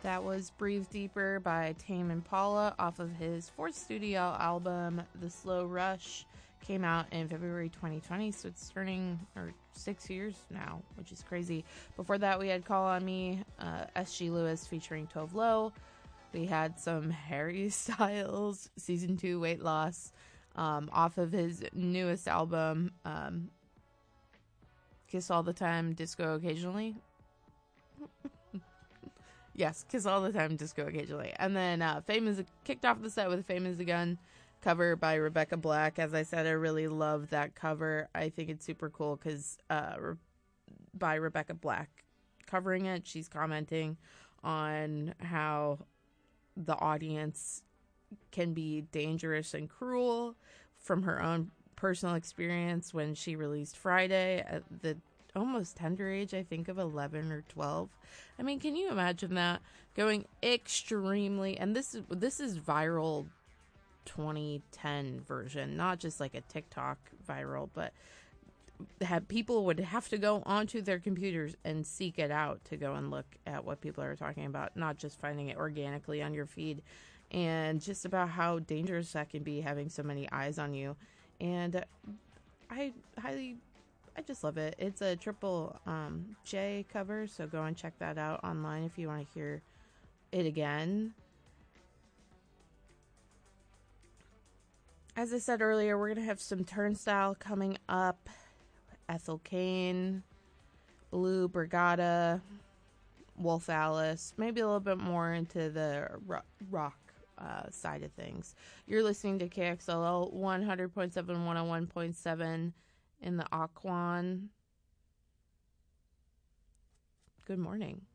That was Breathe Deeper by Tame Impala off of his fourth studio album, The Slow Rush. Came out in February 2020, so it's turning 6 years now, which is crazy. Before that, we had Call on Me, SG Lewis featuring Tove Lo. We had some Harry Styles, Season 2 Weight Loss, off of his newest album, Kiss All the Time, Disco Occasionally. Yes, Kiss All the Time, Disco Occasionally. And then kicked off the set with Fame is a Gun cover by Rebecca Black. As I said, I really love that cover. I think it's super cool because by Rebecca Black covering it, she's commenting on how the audience can be dangerous and cruel from her own personal experience when she released Friday at the almost tender age, I think, of 11 or 12. I mean, can you imagine that? Going extremely, and this is viral 2010 version, not just like a TikTok viral, but people would have to go onto their computers and seek it out to go and look at what people are talking about, not just finding it organically on your feed, and just about how dangerous that can be, having so many eyes on you. And I just love it. It's a Triple J cover, so go and check that out online if you want to hear it again. As I said earlier, we're going to have some Turnstile coming up. Ethel Cain, Blue Brigada, Wolf Alice, maybe a little bit more into the rock side of things. You're listening to KXLL 100.7, 101.7 in the Aquan. Good morning.